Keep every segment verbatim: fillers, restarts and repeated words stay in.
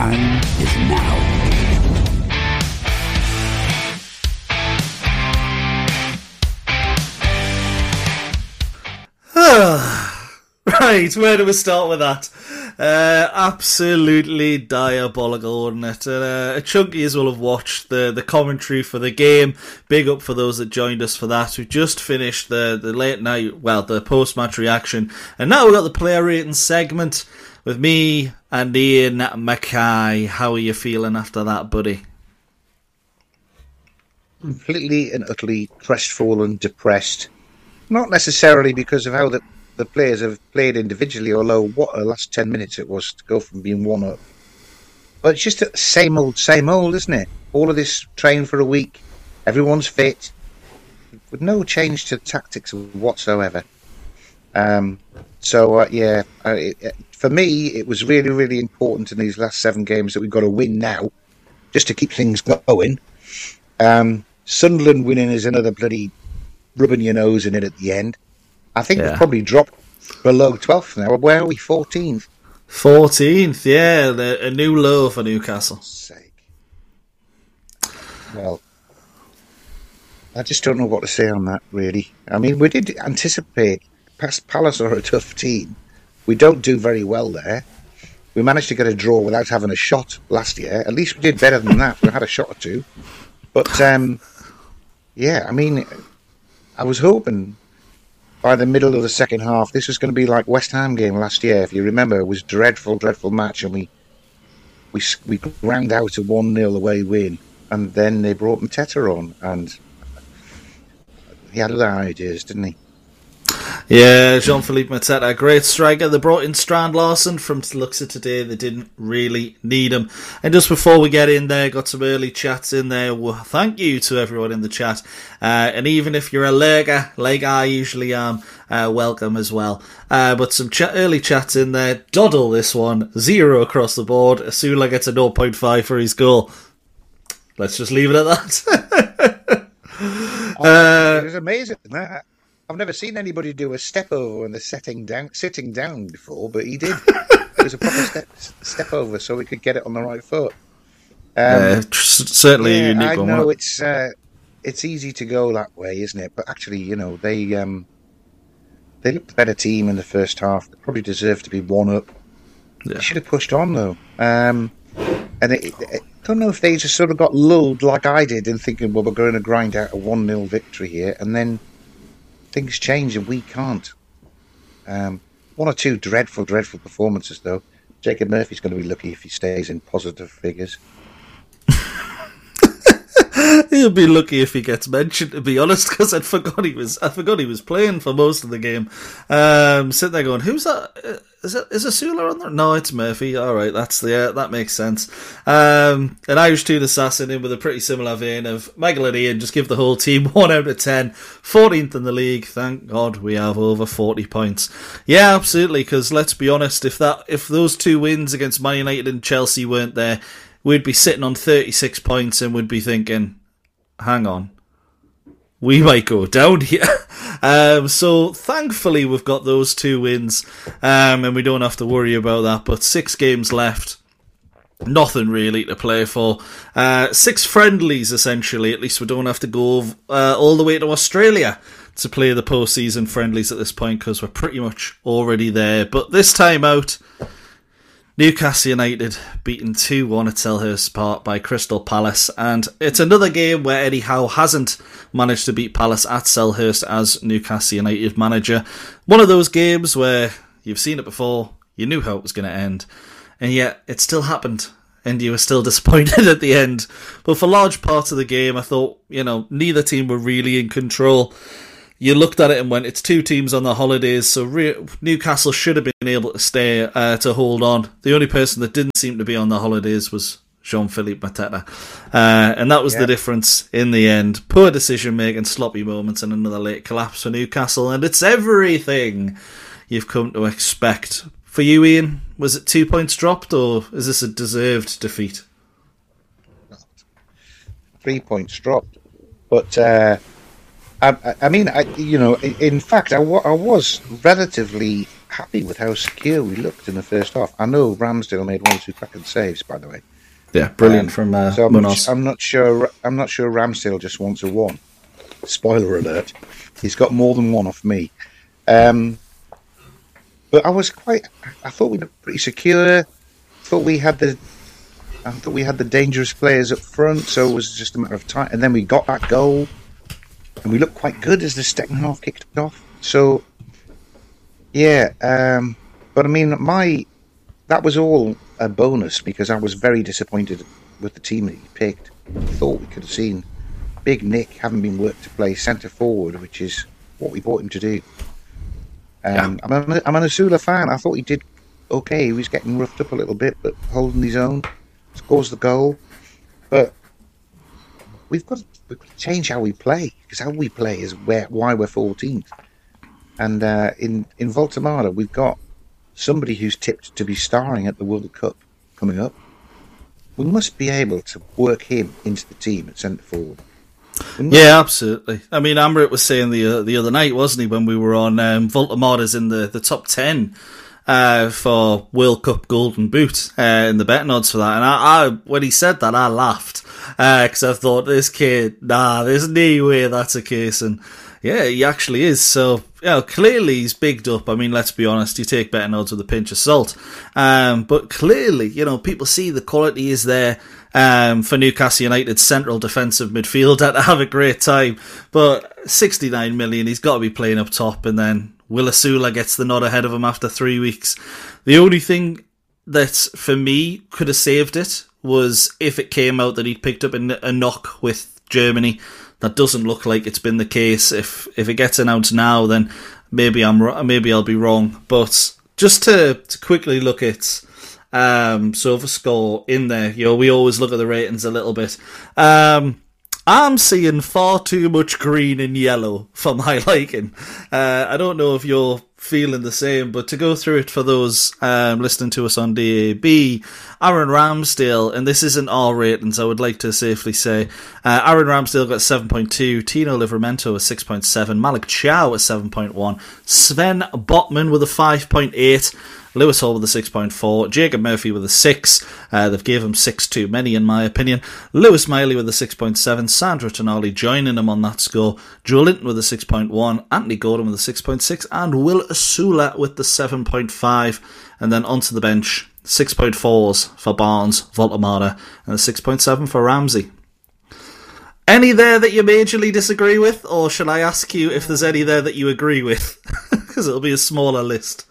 time is now. Right, where do we start with that? Uh, absolutely diabolical, wasn't it? Uh, a chunkies will have watched the, the commentary for the game. Big up for those that joined us for that. We've just finished the, the late night, well, the post-match reaction. And now we've got the player rating segment with me and Ian Mackay. How are you feeling after that, buddy? Completely and utterly crestfallen, depressed. Not necessarily because of how the the players have played individually, although what a last ten minutes it was to go from being one up. But it's just the same old, same old, isn't it? All of this train for a week, everyone's fit, with no change to tactics whatsoever. Um, so, uh, yeah, uh, it, for me, it was really, really important in these last seven games that we've got to win now, just to keep things going. Um, Sunderland winning is another bloody rubbing your nose in it at the end. I think yeah. we've probably dropped below twelfth now. Where are we? fourteenth? fourteenth, yeah. The, a new low for Newcastle. Sake. Well, I just don't know what to say on that, really. I mean, we did anticipate past Palace are a tough team. We don't do very well there. We managed to get a draw without having a shot last year. At least we did better than that. We had a shot or two. But, um, yeah, I mean, I was hoping by the middle of the second half, this was going to be like West Ham game last year. If you remember, it was a dreadful, dreadful match, and we we we ground out a one nil away win, and then they brought Mateta on, and he had other ideas, didn't he? Yeah, Jean-Philippe Mateta, great striker. They brought in Strand Larsen from Luxa today. They didn't really need him. And just before we get in there, got some early chats in there. Well, thank you to everyone in the chat. Uh, and even if you're a Lega, like I usually am, uh, welcome as well. Uh, but some ch- early chats in there. Doddle this one. Zero across the board. Asula gets a zero point five for his goal. Let's just leave it at that. uh, it was amazing, that. I've never seen anybody do a step over when they're sitting down, sitting down before, but he did. It was a proper step step over, so we could get it on the right foot. Um, uh, certainly, yeah, a unique I one. know it's uh, it's easy to go that way, isn't it? But actually, you know, they um, they looked the better team in the first half. They probably deserved to be one up. Yeah. They should have pushed on though, um, and it, it, I don't know if they just sort of got lulled like I did in thinking, well, we're going to grind out a one nil victory here, and then things change and we can't. Um, one or two dreadful, dreadful performances, though. Jacob Murphy's going to be lucky if he stays in positive figures. He'll be lucky if he gets mentioned, to be honest, because I forgot he was. I forgot he was playing for most of the game. Um, sitting there going, "Who's that? Is it is Asula on there? No, it's Murphy. All right, that's the yeah, that makes sense." Um, an Irish Tune Assassin in with a pretty similar vein of Michael and Ian. Just give the whole team one out of ten. fourteenth in the league. Thank God we have over forty points. Yeah, absolutely. Because let's be honest, if that if those two wins against Man United and Chelsea weren't there, we'd be sitting on thirty-six points and we'd be thinking, hang on, we might go down here. um, so thankfully we've got those two wins, um, and we don't have to worry about that. But six games left, nothing really to play for. Uh, six friendlies essentially. At least we don't have to go uh, all the way to Australia to play the postseason friendlies at this point, because we're pretty much already there. But this time out, Newcastle United beaten two one at Selhurst Park by Crystal Palace, and it's another game where Eddie Howe hasn't managed to beat Palace at Selhurst as Newcastle United manager. One of those games where you've seen it before, you knew how it was going to end, and yet it still happened, and you were still disappointed at the end. But for large parts of the game, I thought, you know, neither team were really in control. You looked at it and went, it's two teams on their holidays, so re- Newcastle should have been able to stay, uh, to hold on. The only person that didn't seem to be on their holidays was Jean-Philippe Mateta. Uh, and that was yeah. the difference in the end. Poor decision-making, sloppy moments, and another late collapse for Newcastle. And it's everything you've come to expect. For you, Ian, was it two points dropped, or is this a deserved defeat? Three points dropped. But... Uh... I, I mean, I, you know, in fact, I, w- I was relatively happy with how secure we looked in the first half. I know Ramsdale made one or two cracking saves, by the way. Yeah, brilliant um, from uh, so I'm Munoz. not, I'm not sure. I'm not sure Ramsdale just wants a one. Spoiler alert: he's got more than one off me. Um, but I was quite. I thought we looked pretty secure. Thought we had the. I thought we had the dangerous players up front, so it was just a matter of time. And then we got that goal, and we looked quite good as the second half kicked off. So, yeah. Um, but I mean, my that was all a bonus because I was very disappointed with the team that he picked. I thought we could have seen Big Nick having been worked to play centre forward, which is what we bought him to do. Um, yeah. I'm, a, I'm an Asula fan. I thought he did okay. He was getting roughed up a little bit, but holding his own. Scores the goal. But we've got, to, we've got to change how we play, because how we play is where why we're fourteenth. And uh, in, in Voltemada, we've got somebody who's tipped to be starring at the World Cup coming up. We must be able to work him into the team at centre forward. Yeah, absolutely. I mean, Amrit was saying the uh, the other night, wasn't he, when we were on um, Voltemada's in the, the top ten uh, for World Cup Golden Boot uh, in the betting odds for that. And I, I when he said that, I laughed because uh, I thought, this kid, nah, there's no way that's a case. And yeah, he actually is. So, you know, clearly he's bigged up. I mean, let's be honest, you take betting odds with a pinch of salt. Um, but clearly, you know, people see the quality is there um, for Newcastle United's central defensive midfielder to have a great time. But sixty-nine million, he's got to be playing up top. And then Will Asula gets the nod ahead of him after three weeks. The only thing that, for me, could have saved it was if it came out that he'd picked up a, a knock with Germany. That doesn't look like it's been the case. If if it gets announced now, then maybe I'm maybe I'll be wrong. But just to, to quickly look at um, SofaScore in there, you know, we always look at the ratings a little bit. Um, I'm seeing far too much green and yellow for my liking. Uh, I don't know if you're feeling the same, but to go through it for those um, listening to us on D A B, Aaron Ramsdale, and this isn't our ratings, I would like to safely say, uh, Aaron Ramsdale got seven point two, Tino Livramento a six point seven, Malik Chow a seven point one, Sven Botman with a five point eight, Lewis Hall with a six point four, Jacob Murphy with a six, uh, they've gave him six too many in my opinion, Lewis Miley with a six point seven, Sandro Tonali joining him on that score, Joe Linton with a six point one, Anthony Gordon with a six point six, and Will Asula with the seven point five, and then onto the bench, six point fours for Barnes, Voltemada, and a six point seven for Ramsey. Any there that you majorly disagree with, or shall I ask you if there's any there that you agree with? Because it'll be a smaller list.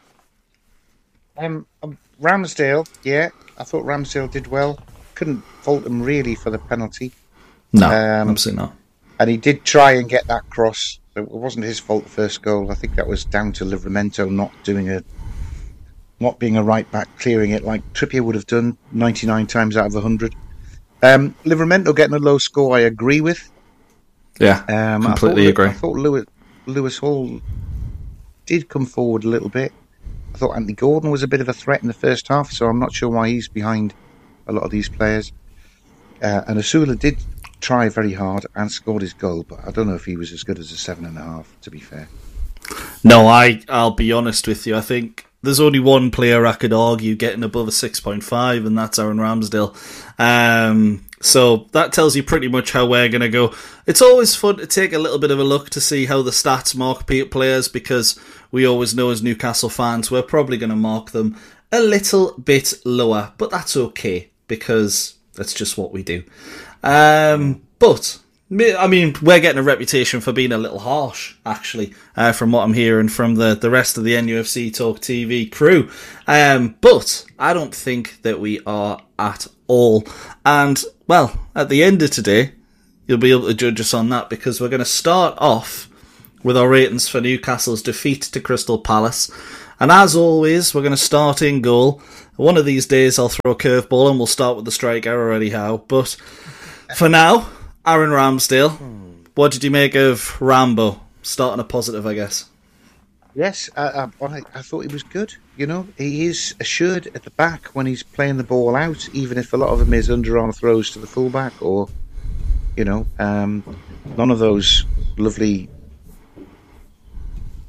Um, Ramsdale, yeah, I thought Ramsdale did well. Couldn't fault him really for the penalty. No, um, absolutely not. And he did try and get that cross. It wasn't his fault, the first goal. I think that was down to Livramento not doing a, not being a right back, clearing it like Trippier would have done ninety-nine times out of one hundred. Um, Livramento getting a low score, I agree with. Yeah, um, completely I thought, agree. I thought Lewis, Lewis Hall did come forward a little bit. I thought Anthony Gordon was a bit of a threat in the first half, so I'm not sure why he's behind a lot of these players. Uh, and Asula did try very hard and scored his goal, but I don't know if he was as good as a seven and a half, to be fair. No, I, I'll be honest with you. I think there's only one player I could argue getting above a six point five, and that's Aaron Ramsdale. Um, so that tells you pretty much how we're going to go. It's always fun to take a little bit of a look to see how the stats mark players, because we always know as Newcastle fans we're probably going to mark them a little bit lower, but that's okay, because that's just what we do. Um, but, I mean, we're getting a reputation for being a little harsh, actually, uh, from what I'm hearing from the, the rest of the N U F C Talk T V crew. Um, but I don't think that we are at all. And, well, at the end of today, you'll be able to judge us on that, because we're going to start off with our ratings for Newcastle's defeat to Crystal Palace. And as always, we're going to start in goal. One of these days I'll throw a curveball and we'll start with the striker anyhow. But for now, Aaron Ramsdale, what did you make of Rambo? Starting a positive, I guess. Yes, I, I, I thought he was good. You know, he is assured at the back when he's playing the ball out, even if a lot of them is underarm throws to the fullback, or, you know, um, none of those lovely,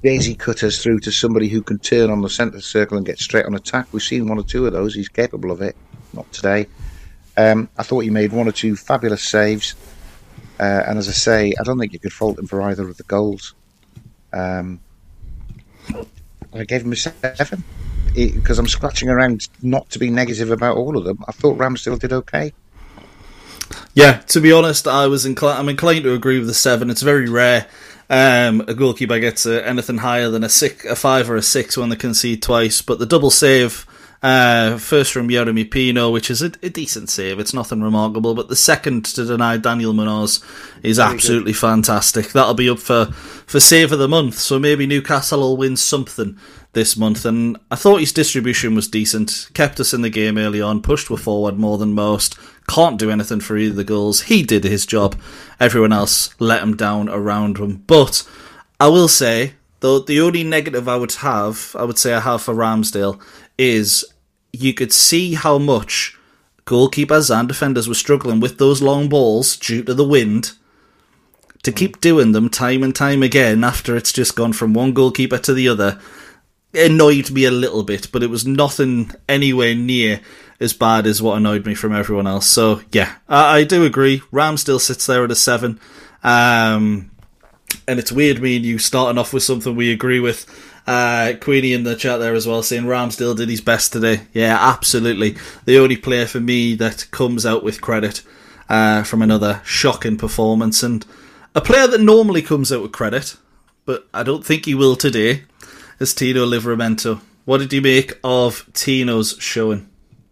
daisy cutters through to somebody who can turn on the centre circle and get straight on attack. We've seen one or two of those. He's capable of it. Not today. Um, I thought he made one or two fabulous saves. Uh, and as I say, I don't think you could fault him for either of the goals. Um, I gave him a seven because I'm scratching around not to be negative about all of them. I thought Ramsdale did okay. Yeah, to be honest, I was inclined. I'm inclined to agree with the seven. It's very rare um, a goalkeeper gets uh, anything higher than a six, a five or a six when they concede twice. But the double save, uh, first from Yeremy Pino, which is a, a decent save. It's nothing remarkable. But the second to deny Daniel Munoz is very absolutely good. Fantastic. That'll be up for for save of the month. So maybe Newcastle will win something this month. And I thought his distribution was decent. Kept us in the game early on. Pushed we forward more than most. Can't do anything for either of the goals. He did his job. Everyone else let him down around him. But I will say, though, the only negative I would have, I would say I have for Ramsdale, is you could see how much goalkeepers and defenders were struggling with those long balls due to the wind to keep doing them time and time again after it's just gone from one goalkeeper to the other. It annoyed me a little bit, but it was nothing anywhere near as bad as what annoyed me from everyone else. So, yeah, I, I do agree. Ram still sits there at a seven. Um, and it's weird me and you starting off with something we agree with. Uh, Queenie in the chat there as well saying Ramsdale did his best today. Yeah, absolutely. The only player for me that comes out with credit uh, from another shocking performance. And a player that normally comes out with credit, but I don't think he will today, is Tino Livramento. What did you make of Tino's showing?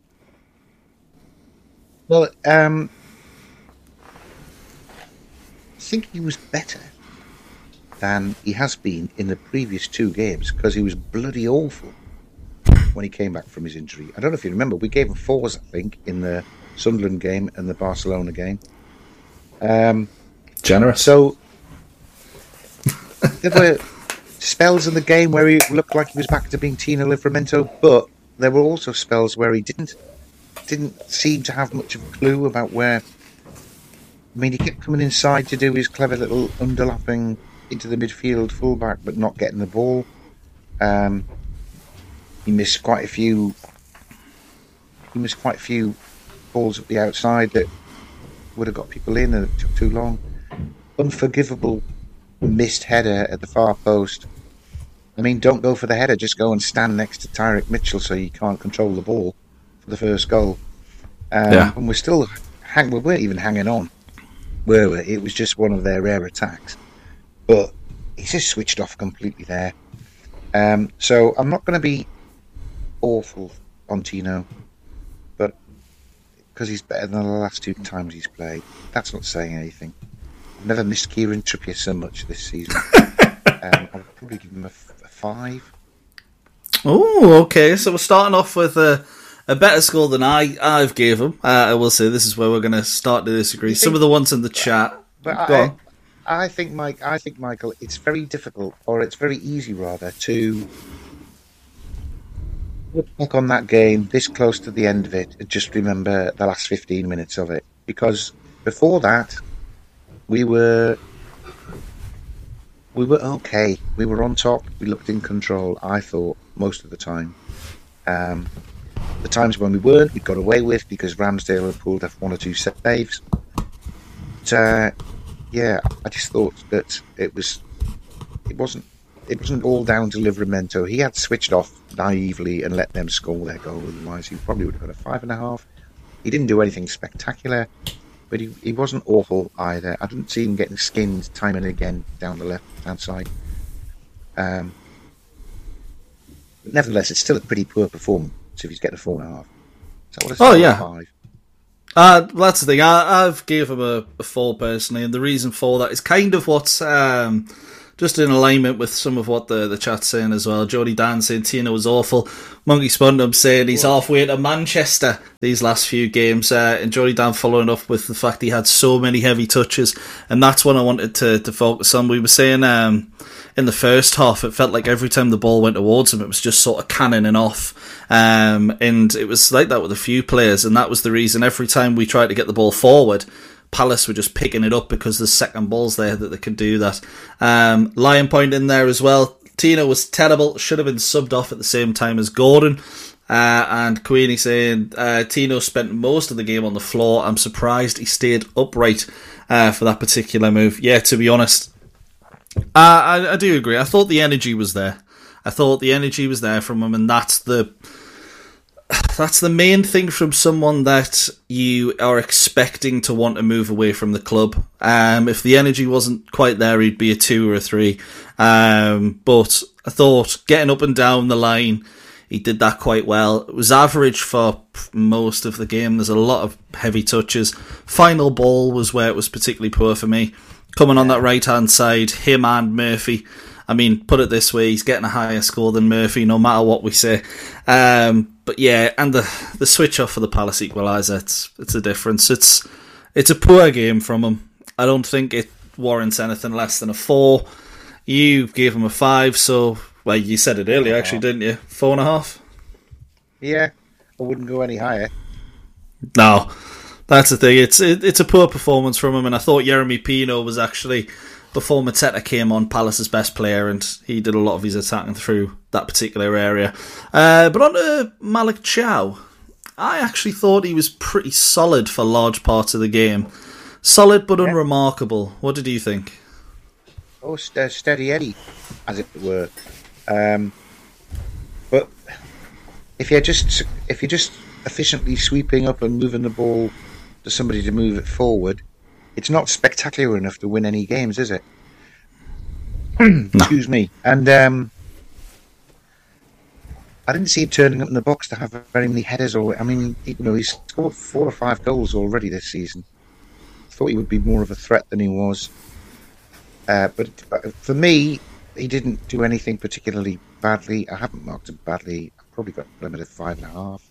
Well, um, I think he was better than he has been in the previous two games because he was bloody awful when he came back from his injury. I don't know if you remember, we gave him fours, I think, in the Sunderland game and the Barcelona game. Um, Generous. So there were spells in the game where he looked like he was back to being Tino Livramento, but there were also spells where he didn't. Didn't seem to have much of a clue about where. I mean, he kept coming inside to do his clever little underlapping into the midfield fullback, but not getting the ball. Um, he missed quite a few. He missed quite a few balls at the outside that would have got people in, and it took too long. Unforgivable missed header at the far post. I mean, don't go for the header; just go and stand next to Tyrick Mitchell so you can't control the ball for the first goal. Um, yeah. And we're still hang- we weren't even hanging on, were we? It was just one of their rare attacks. But he's just switched off completely there. Um, so I'm not going to be awful on Tino, but because he's better than the last two times he's played, that's not saying anything. I've never missed Kieran Trippier so much this season. um, I'll probably give him a, f- a five. Oh, okay. So we're starting off with a A better score than I, I've gave him. Uh, I will say this is where we're going to start to disagree. Think, Some of the ones in the chat. But Go I, on. I think, Mike. I think, Michael. It's very difficult, or it's very easy, rather, to look back on that game this close to the end of it and just remember the last fifteen minutes of it. Because before that, we were we were okay. We were on top. We looked in control. I thought most of the time. Um, The times when we weren't, we got away with because Ramsdale had pulled off one or two saves. But, uh, yeah, I just thought that it was, it wasn't, it wasn't all down to Livramento. He had switched off naively and let them score their goal. Otherwise, he probably would have got a five and a half. He didn't do anything spectacular, but he, he wasn't awful either. I didn't see him getting skinned time and again down the left hand side. Um, but nevertheless, it's still a pretty poor performance. So if he's getting a four and a half. Is that what oh yeah, five? Uh, well, that's the thing. I, I've gave him a, a four personally, and the reason for that is kind of what's um, just in alignment with some of what the, the chat's saying as well. Jody Dan saying Tino was awful. Monkey Spundum saying he's halfway to Manchester these last few games, uh, and Jody Dan following up with the fact he had so many heavy touches, and that's what I wanted to, to focus on. We were saying um, in the first half, it felt like every time the ball went towards him, it was just sort of cannoning off. Um, and it was like that with a few players, and that was the reason every time we tried to get the ball forward, Palace were just picking it up because there's second balls there that they could do that. Um, Lion Point in there as well. Tino was terrible, should have been subbed off at the same time as Gordon. Uh, and Queenie saying, uh, Tino spent most of the game on the floor. I'm surprised he stayed upright uh, for that particular move. Yeah, to be honest, uh, I, I do agree. I thought the energy was there. I thought the energy was there from him, and that's the that's the main thing from someone that you are expecting to want to move away from the club. Um, if the energy wasn't quite there, he'd be a two or a three. Um, but I thought getting up and down the line, he did that quite well. It was average for most of the game. There's a lot of heavy touches. Final ball was where it was particularly poor for me. Coming on that right-hand side, him and Murphy. I mean, put it this way, he's getting a higher score than Murphy, no matter what we say. Um, but yeah, and the the switch off for the Palace equaliser, it's, it's a difference. It's, it's a poor game from him. I don't think it warrants anything less than a four. You gave him a five, so... Well, you said it earlier, actually, didn't you? Four and a half? Yeah, I wouldn't go any higher. No, that's the thing. It's it, it's a poor performance from him, and I thought Yeremy Pino was actually, before Mateta came on, Palace's best player, and he did a lot of his attacking through that particular area. Uh, but on to Malik Chow, I actually thought he was pretty solid for large parts of the game. Solid but yeah. unremarkable. What did you think? Oh, st- steady Eddie, as it were. Um, but if you're just if you're just efficiently sweeping up and moving the ball to somebody to move it forward, it's not spectacular enough to win any games, is it? Excuse me. And um, I didn't see him turning up in the box to have very many headers. Or I mean, you know, he's scored four or five goals already this season. I thought he would be more of a threat than he was. Uh, but for me, he didn't do anything particularly badly. I haven't marked him badly. I've probably got him at a five and a half.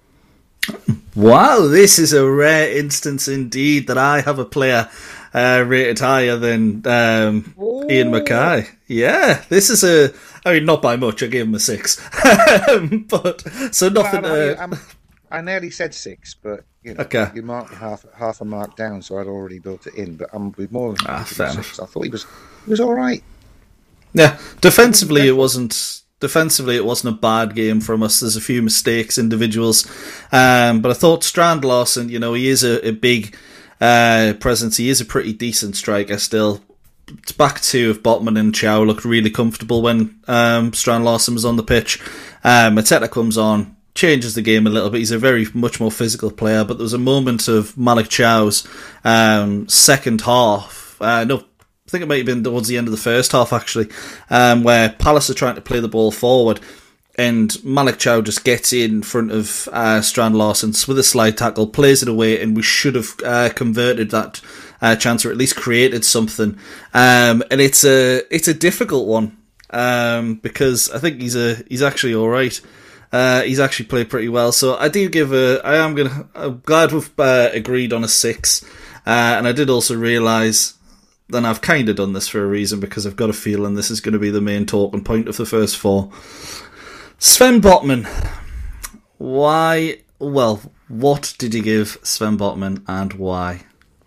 Wow, this is a rare instance indeed that I have a player uh, rated higher than um, Ian Mackay. Yeah, this is a... I mean, not by much. I gave him a six. but so nothing... Well, uh, I nearly said six, but you know, okay. you marked half half a mark down, so I'd already built it in. But I'm with more than ah, fair six. I thought he was he was all right. Yeah, defensively it wasn't. Defensively, it wasn't a bad game from us. There's a few mistakes, individuals, um, but I thought Strand Larson, you know, he is a, a big uh, presence. He is a pretty decent striker still. It's back two of Botman and Chow looked really comfortable when um, Strand Larson was on the pitch. Um, Mateta comes on. Changes the game a little bit. He's a very much more physical player, but there was a moment of Malik Chow's um, second half. Uh, no, I think it might have been towards the end of the first half, actually, um, where Palace are trying to play the ball forward, and Malik Chow just gets in front of uh, Strand Larson with a slide tackle, plays it away, and we should have uh, converted that uh, chance, or at least created something. Um, and it's a it's a difficult one um, because I think he's a he's actually all right. Uh, he's actually played pretty well, so I do give a. I am gonna. I'm glad we've uh, agreed on a six, uh, and I did also realise, then I've kind of done this for a reason because I've got a feeling this is going to be the main talking point of the first four. Sven Botman, why? Well, what did you give Sven Botman, and why?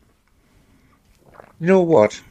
You know what?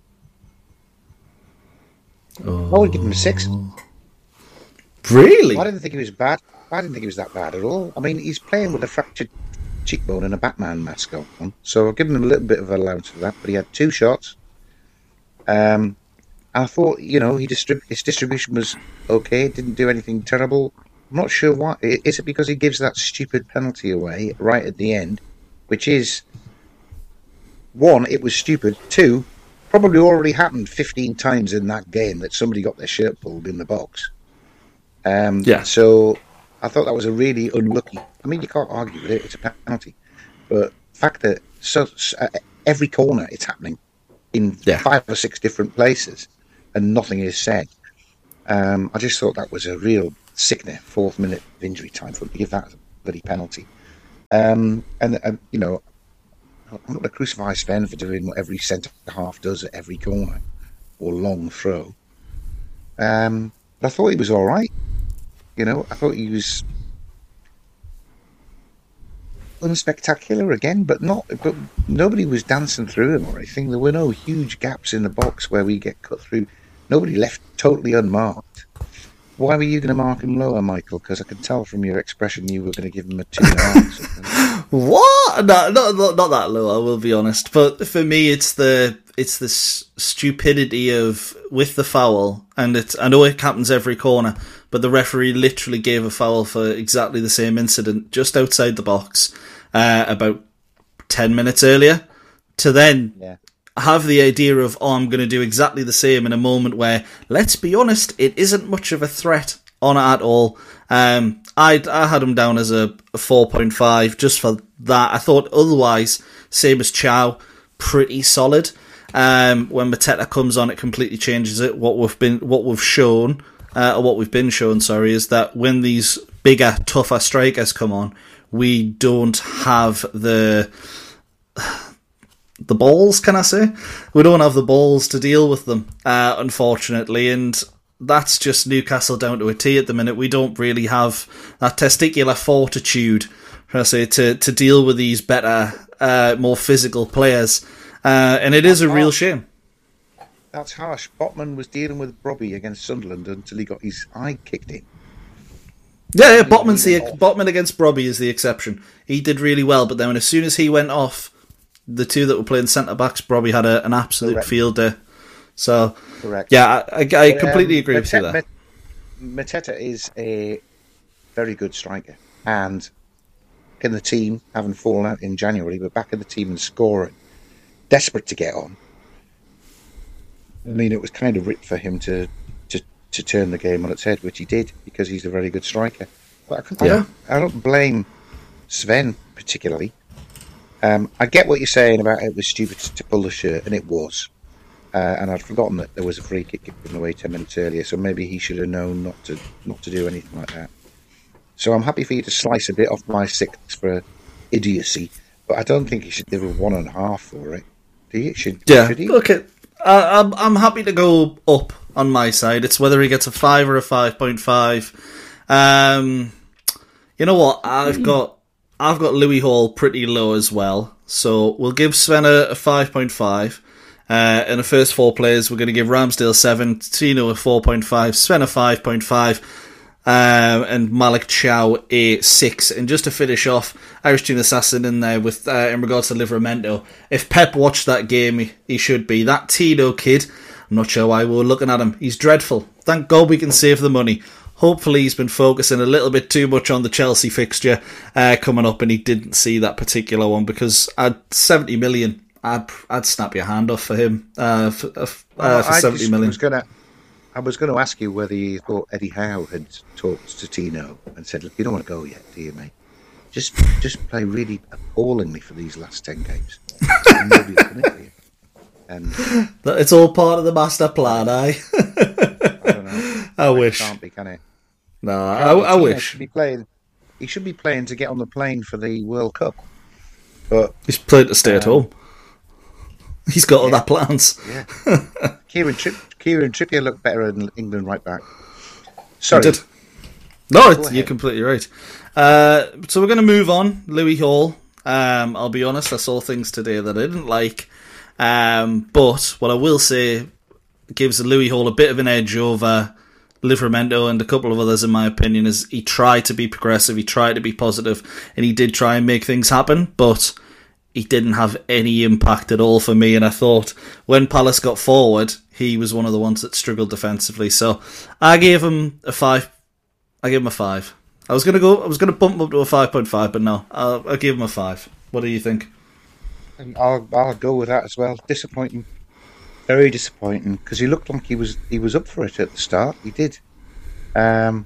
Oh. I would give him a six. Really? I didn't think he was bad. I didn't think he was that bad at all. I mean, he's playing with a fractured cheekbone and a Batman mask on, so I'll give him a little bit of allowance for that. But he had two shots. Um, I thought, you know, he distrib- his distribution was okay. Didn't do anything terrible. I'm not sure why. Is it because he gives that stupid penalty away right at the end, which is, one, it was stupid. Two, probably already happened fifteen times in that game that somebody got their shirt pulled in the box. Um, yeah. So I thought that was a really unlucky. I mean, you can't argue with it; it's a penalty. But the fact that so, uh, every corner it's happening in yeah. five or six different places, and nothing is said. Um, I just thought that was a real sickener. Fourth minute of injury time for him to give that bloody penalty. Um, and, and you know, I'm not going to crucify Sven for doing what every centre half does at every corner or long throw. Um, but I thought he was all right. You know, I thought he was unspectacular again, but not. But nobody was dancing through him or anything. There were no huge gaps in the box where we get cut through. Nobody left totally unmarked. Why were you going to mark him lower, Michael? Because I could tell from your expression you were going to give him a two and a half. What? No, not, not not that low. I will be honest. But for me, it's the it's the s- stupidity of with the foul, and it's I know it happens every corner, but the referee literally gave a foul for exactly the same incident just outside the box uh, about ten minutes earlier. To then Yeah. have the idea of, oh, I'm going to do exactly the same in a moment where, let's be honest, it isn't much of a threat on it at all. Um, I I had him down as a, a four point five just for that. I thought otherwise, same as Chow, pretty solid. Um, when Mateta comes on, it completely changes it. What we've been, what we've shown, uh, or what we've been shown, sorry, is that when these bigger, tougher strikers come on, we don't have the the balls, can I say? We don't have the balls to deal with them, uh, unfortunately, and that's just Newcastle down to a T at the minute. We don't really have that testicular fortitude, should I say, to, to deal with these better, uh, more physical players, uh, and it is a real shame. That's harsh. Botman was dealing with Robbie against Sunderland until he got his eye kicked in. Yeah, yeah, Botman's the Botman against Robbie is the exception. He did really well, but then when, as soon as he went off, the two that were playing centre backs probably had a, an absolute Correct. field day. So, Correct. yeah, I, I, I completely um, agree with you there. Mateta is a very good striker, and in the team, having fallen out in January, but back in the team and scoring, desperate to get on. I mean, it was kind of ripped for him to, to, to turn the game on its head, which he did, because he's a very good striker. But I, can, I, Yeah. don't, I don't blame Sven particularly. Um, I get what you're saying about it was stupid to pull the shirt, and it was. Uh, and I'd forgotten that there was a free kick given away ten minutes earlier, so maybe he should have known not to not to do anything like that. So I'm happy for you to slice a bit off my six for idiocy, but I don't think you should give a one and a half for it. Do you? Should, Yeah, should he? okay. I, I'm I'm happy to go up on my side. It's whether he gets a five or a five point five. Um, you know what? I've got I've got Louis Hall pretty low as well, so we'll give Sven a, a five point five. Uh, in the first four players, we're going to give Ramsdale seven, Tino a four point five, Sven a five point five, um, and Malik Chow a six. And just to finish off, Irish Team Assassin in there with uh, in regards to Livramento. If Pep watched that game, he, he should be. That Tino kid, I'm not sure why we were looking at him. He's dreadful. Thank God we can save the money. Hopefully he's been focusing a little bit too much on the Chelsea fixture uh, coming up, and he didn't see that particular one, because at seventy million, I'd I'd snap your hand off for him uh, for, uh, Well, for I seventy just million. Was gonna, I was going to ask you whether you thought Eddie Howe had talked to Tino and said, "Look, you don't want to go yet, do you, mate? Just just play really appallingly for these last ten games." And nobody's done it for you. And It's all part of the master plan, eh? I don't know. I It wish. can't be, can it? No, I, I Tino wish. Should be playing. He should be playing to get on the plane for the World Cup. But He's played to stay at Um, home. He's got yeah. other plans. yeah, Kieran Tripp, Kieran Trippier looked better in England right back. He Sorry, did. No, it's, ahead. you're completely right. Uh, so we're going to move on. Louis Hall. Um, I'll be honest, I saw things today that I didn't like. Um, but what I will say gives Louis Hall a bit of an edge over Livramento and a couple of others, in my opinion, is he tried to be progressive, he tried to be positive, and he did try and make things happen, but he didn't have any impact at all for me. And I thought when Palace got forward, he was one of the ones that struggled defensively. So I gave him a five. I gave him a five. I was gonna go. I was gonna bump him up to a five point five, but no, I'll, I'll give him a five. What do you think? And I'll I'll go with that as well. Disappointing, very disappointing, because he looked like he was he was up for it at the start. He did. Um,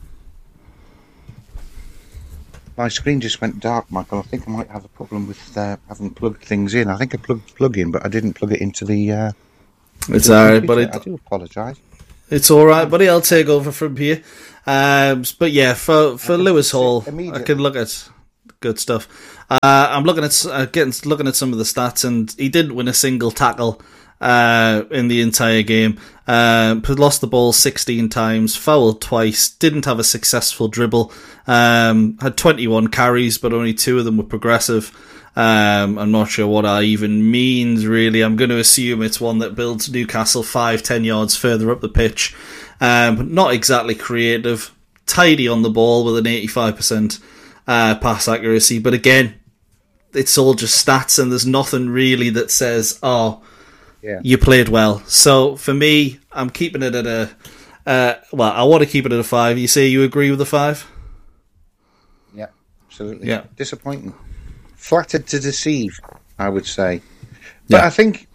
my screen just went dark, Michael. I think I might have a problem with uh, having plugged things in. I think I plugged plug in, but I didn't plug it into the. Uh, It's into the alright, but computer. it, I do apologise. it's all right, buddy. I'll take over from here. Um, but yeah, for for can Lewis see Hall, I immediately. can look at good stuff. Uh, I'm looking at uh, getting looking at some of the stats, and he didn't win a single tackle uh, in the entire game. Uh, lost the ball sixteen times, fouled twice, didn't have a successful dribble. Um, had twenty-one carries, but only two of them were progressive. Um, I'm not sure what that even means, really. I'm going to assume it's one that builds Newcastle five, ten yards further up the pitch. Um, but not exactly creative. Tidy on the ball with an eighty-five percent uh, pass accuracy. But again, it's all just stats, and there's nothing really that says, oh, yeah, you played well. So for me, I'm keeping it at a... Uh, well, I want to keep it at a five. You say you agree with the five? Yeah, absolutely. Yeah. Disappointing. Flattered to deceive, I would say. But yeah. I think...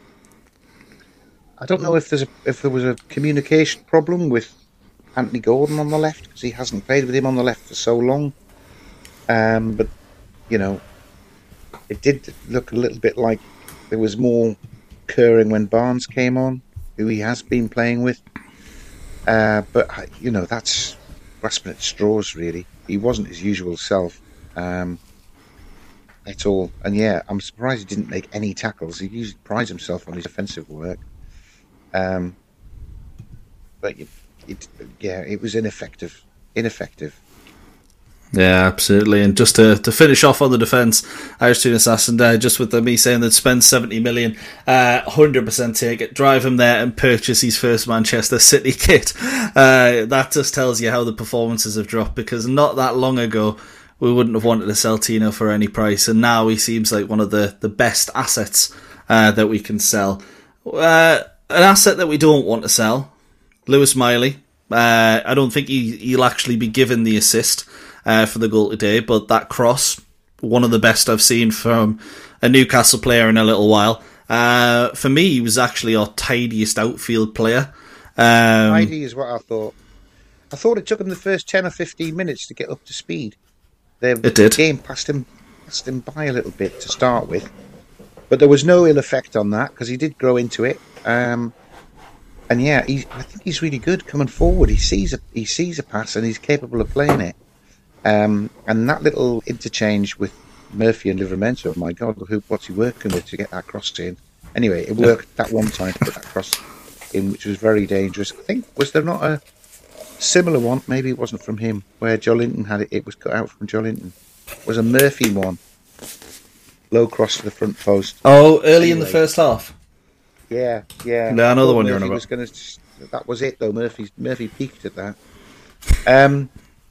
I don't know if there's a, if there was a communication problem with Anthony Gordon on the left, because he hasn't played with him on the left for so long. Um, but, you know, it did look a little bit like there was more occurring when Barnes came on, who he has been playing with. Uh, but, you know, that's grasping at straws, really. He wasn't his usual self um, at all. And, yeah, I'm surprised he didn't make any tackles. He usually prides himself on his offensive work. Um, but, it, it, yeah, it was ineffective. Ineffective. Yeah, absolutely. And just to, to finish off on the defence, Irish Tunis Assassin, uh, just with the, me saying they'd spend seventy million, uh, one hundred percent take it, drive him there and purchase his first Manchester City kit. Uh, that just tells you how the performances have dropped, because not that long ago we wouldn't have wanted to sell Tino for any price, and now he seems like one of the, the best assets uh, that we can sell. Uh, an asset that we don't want to sell, Lewis Miley. Uh, I don't think he, he'll actually be given the assist Uh, for the goal today, but that cross, one of the best I've seen from a Newcastle player in a little while. Uh, for me, he was actually our tidiest outfield player. Um, Tidy is what I thought. I thought it took him the first ten or fifteen minutes to get up to speed. The it did. game passed him, passed him by a little bit to start with, but there was no ill effect on that because he did grow into it. Um, and yeah, he, I think he's really good coming forward. He sees a he sees a pass and he's capable of playing it. Um, and that little interchange with Murphy and Livramento, oh my God, who, what's he working with to get that cross in? Anyway, it worked that one time to put that cross in, which was very dangerous. I think, was there not a similar one? Maybe it wasn't from him, where Joe Linton had it. It was cut out from Joe Linton. It was a Murphy one. Low cross to the front post. Oh, early anyway. In the first half? Yeah, yeah. No, another one Murphy you're on about. Was gonna, that was it, though. Murphy, Murphy peaked at that. Um...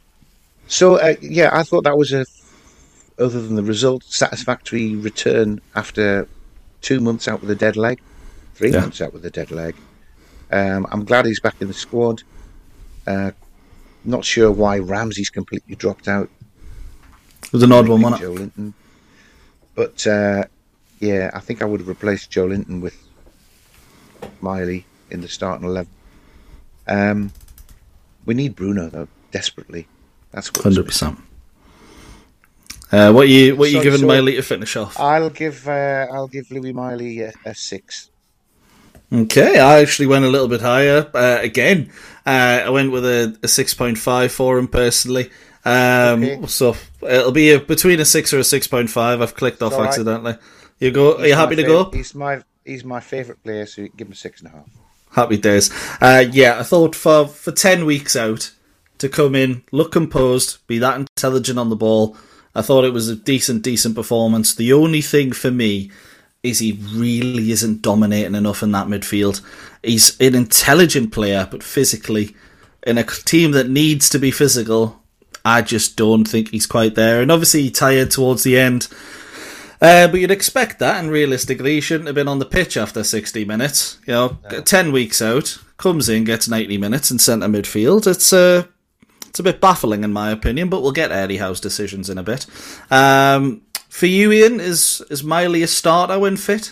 So, uh, yeah, I thought that was a, other than the result, satisfactory return after two months out with a dead leg, three yeah. months out with a dead leg. Um, I'm glad he's back in the squad. Uh, not sure why Ramsey's completely dropped out. It was an odd one, wasn't it? Joe Linton. But, uh, yeah, I think I would have replaced Joe Linton with Miley in the starting eleven. Um, we need Bruno, though, desperately. That's what hundred percent. Uh, what you what so, you giving so Miley to finish off? I'll give uh, I'll give Louis Miley a, a six. Okay, I actually went a little bit higher. Uh, again, uh, I went with a, a six point five for him personally. Um, okay. So it'll be a, between a six or a six point five. I've clicked off right. accidentally. You go? He's are you happy to fav- go up? He's my he's my favourite player, so you can give him a six and a half. Happy days. Uh, yeah, I thought for for ten weeks out, to come in, look composed, be that intelligent on the ball. I thought it was a decent, decent performance. The only thing for me is he really isn't dominating enough in that midfield. He's an intelligent player, but physically, in a team that needs to be physical, I just don't think he's quite there. And obviously, he tired towards the end. Uh, but you'd expect that, and realistically, he shouldn't have been on the pitch after sixty minutes. You know, no. ten weeks out, comes in, gets ninety minutes in centre midfield. It's uh, It's a bit baffling in my opinion, but we'll get Eddie Howe's decisions in a bit. Um, for you, Ian, is is Miley a starter when fit?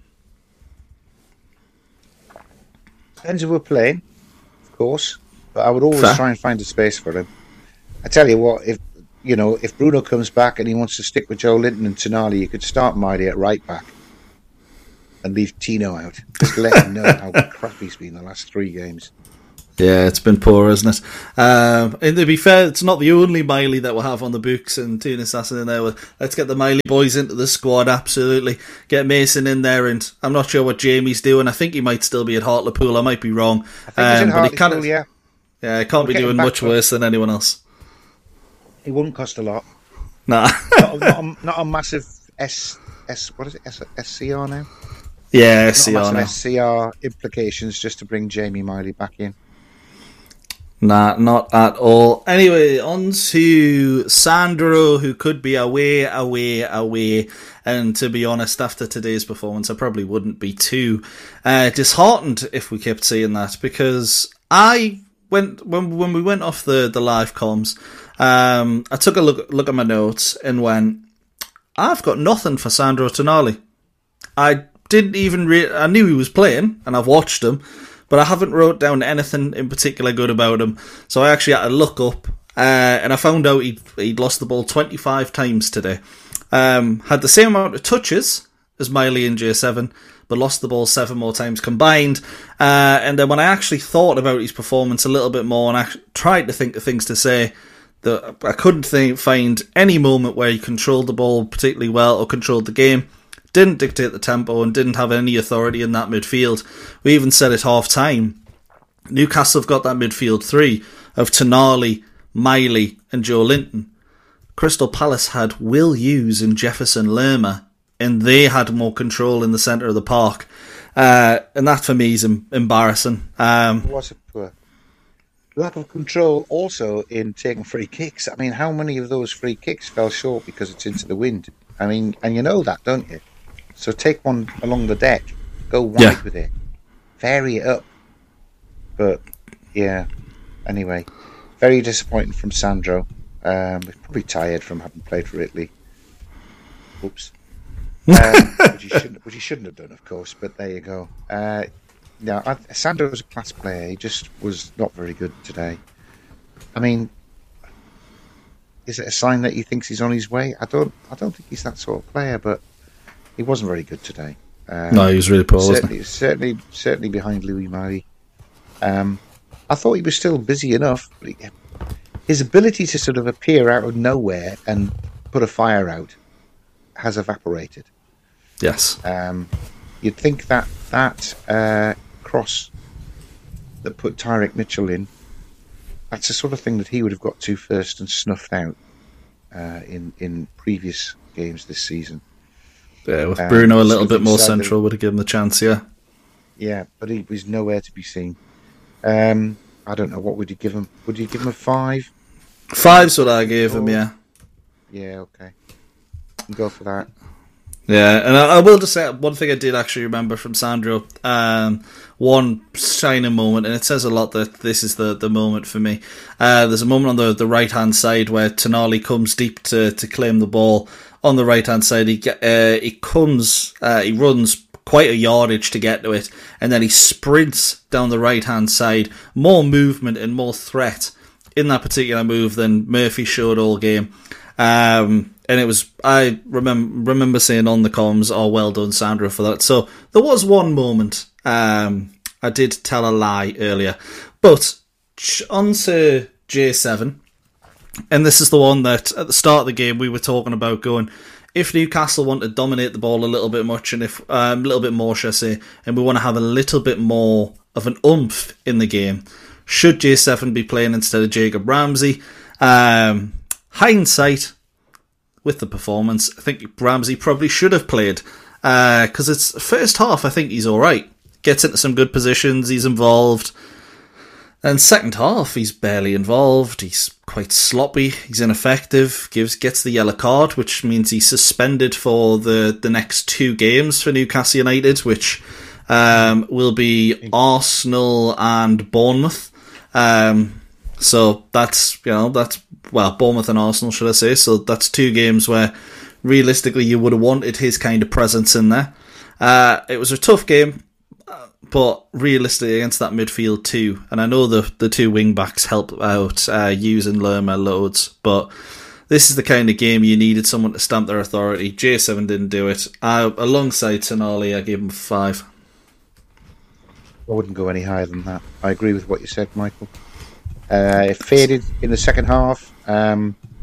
Depends who we're playing, of course. But I would always Fair. try and find a space for him. I tell you what, if you know, if Bruno comes back and he wants to stick with Joe Linton and Tonali, you could start Miley at right back and leave Tino out. Just to let him know how crap he's been the last three games. Yeah, it's been poor, isn't it? Um, and to be fair, it's not the only Miley that we'll have on the books, and Tunis Assassin in there. Let's get the Miley boys into the squad, absolutely. Get Mason in there, and I'm not sure what Jamie's doing. I think he might still be at Hartlepool. I might be wrong. I think he's in um, but he Hartlepool, yeah. Yeah, he can't we'll be doing much worse than anyone else. He wouldn't cost a lot. Nah. not, not, a, not a massive S S what is it S, SCR now? Yeah, S C R Not now. S C R implications just to bring Jamie Miley back in. Nah, not at all. Anyway, on to Sandro, who could be away, away, away. And to be honest, after today's performance, I probably wouldn't be too uh, disheartened if we kept seeing that, because I went when when we went off the, the live comms, um, I took a look look at my notes and went, I've got nothing for Sandro Tonali. I didn't even re- I knew he was playing, and I've watched him, but I haven't wrote down anything in particular good about him. So I actually had to look up, uh, and I found out he'd, he'd lost the ball twenty-five times today. Um, had the same amount of touches as Miley and J seven, but lost the ball seven more times combined. Uh, and then when I actually thought about his performance a little bit more, and I tried to think of things to say, that I couldn't think, find any moment where he controlled the ball particularly well or controlled the game. Didn't dictate the tempo and didn't have any authority in that midfield. We even said at half time, Newcastle have got that midfield three of Tonali, Miley and Joe Linton. Crystal Palace had Will Hughes and Jefferson Lerma, and they had more control in the centre of the park. Uh, and that for me is em- embarrassing. Um, It was a poor lack of control also in taking free kicks. I mean, how many of those free kicks fell short because it's into the wind? I mean, and you know that, don't you? So take one along the deck, go wide Yeah. with it, vary it up. But yeah, anyway, very disappointing from Sandro. Um, he's probably tired from having played for Italy. Oops. Um, which, he shouldn't, which he shouldn't have done, of course, but there you go. Uh, yeah, I, Sandro was a class player. He just was not very good today. I mean, is it a sign that he thinks he's on his way? I don't. I don't think he's that sort of player, but he wasn't very good today. Um, no, he was really poor, wasn't he? certainly, certainly, certainly behind Louis Murray. Um, I thought he was still busy enough, but he, his ability to sort of appear out of nowhere and put a fire out has evaporated. Yes. Um, you'd think that that uh, cross that put Tyrick Mitchell in, that's the sort of thing that he would have got to first and snuffed out uh, in in previous games this season. Yeah, with Um, Bruno a little sort of bit more inside the- central would have given him the chance, yeah. Yeah, but he was nowhere to be seen. Um, I don't know, what would you give him? Would you give him a five? Five's what I gave him, yeah. Yeah, okay. Go for that. Yeah, and I, I will just say one thing I did actually remember from Sandro, um, one shining moment, and it says a lot that this is the, the moment for me. Uh, there's a moment on the, the right-hand side where Tonali comes deep to, to claim the ball. On the right-hand side, he get, uh, he comes, uh, he runs quite a yardage to get to it, and then he sprints down the right-hand side. More movement and more threat in that particular move than Murphy showed all game. Um, and it was, I remember remember saying on the comms, oh, well done, Sandro, for that. So there was one moment, um, I did tell a lie earlier. But on to J seven, and this is the one that at the start of the game we were talking about going, if Newcastle want to dominate the ball a little bit much, and if um, a little bit more, should I say, and we want to have a little bit more of an oomph in the game, should J seven be playing instead of Jacob Ramsey? Um, hindsight, with the performance, I think Ramsey probably should have played, because uh, it's first half, I think he's alright. Gets into some good positions, he's involved. And second half, he's barely involved, he's quite sloppy, he's ineffective, gives gets the yellow card, which means he's suspended for the, the next two games for Newcastle United, which um, will be Arsenal and Bournemouth. Um, so that's, you know, that's, well, Bournemouth and Arsenal, should I say. So that's two games where realistically you would have wanted his kind of presence in there. Uh, it was a tough game, but realistically against that midfield too. And I know the the two wing backs help out, uh, Hughes and Lerma loads, but this is the kind of game you needed someone to stamp their authority. J seven didn't do it. I, alongside Tonali, I gave him five. I wouldn't go any higher than that. I agree with what you said, Michael. Uh, it faded in the second half. Um,